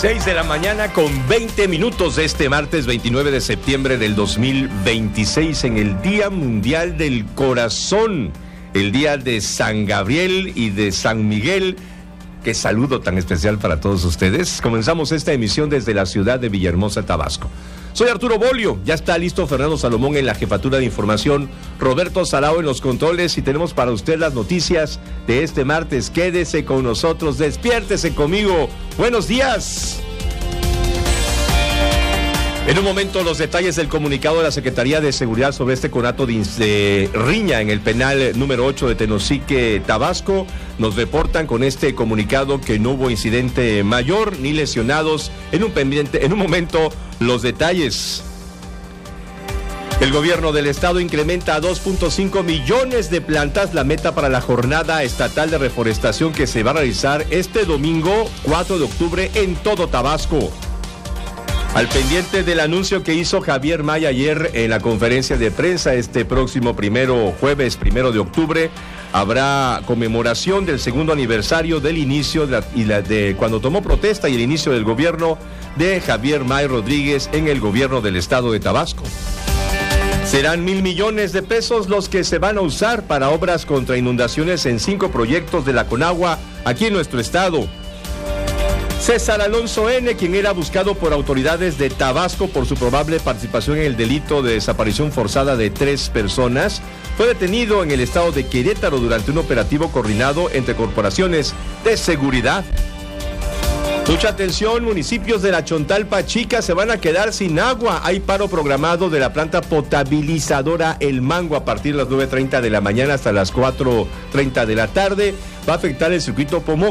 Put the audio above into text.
6 de la mañana con 20 minutos de este martes 29 de septiembre del 2026, en el Día Mundial del Corazón, el día de San Gabriel y de San Miguel. Qué saludo tan especial para todos ustedes. Comenzamos esta emisión desde la ciudad de Villahermosa, Tabasco. Soy Arturo Bolio, ya está listo Fernando Salomón en la jefatura de información, Roberto Sarao en los controles, y tenemos para usted las noticias de este martes. Quédese con nosotros, despiértese conmigo. Buenos días. En un momento, los detalles del comunicado de la Secretaría de Seguridad sobre este conato de riña en el penal número 8 de Tenosique, Tabasco. Nos reportan con este comunicado que no hubo incidente mayor ni lesionados. En un momento, los detalles. El gobierno del estado incrementa a 2.5 millones de plantas la meta para la jornada estatal de reforestación que se va a realizar este domingo 4 de octubre en todo Tabasco. Al pendiente del anuncio que hizo Javier May ayer en la conferencia de prensa, este próximo jueves 1 de octubre, habrá conmemoración del segundo aniversario del inicio de cuando tomó protesta y el inicio del gobierno de Javier May Rodríguez en el gobierno del estado de Tabasco. Serán 1,000 millones de pesos los que se van a usar para obras contra inundaciones en 5 proyectos de la Conagua aquí en nuestro estado. César Alonso N., quien era buscado por autoridades de Tabasco por su probable participación en el delito de desaparición forzada de 3 personas, fue detenido en el estado de Querétaro durante un operativo coordinado entre corporaciones de seguridad. Mucha atención, municipios de la Chontalpa Chica se van a quedar sin agua. Hay paro programado de la planta potabilizadora El Mango a partir de las 9:30 de la mañana hasta las 4:30 de la tarde. Va a afectar el circuito Pomoc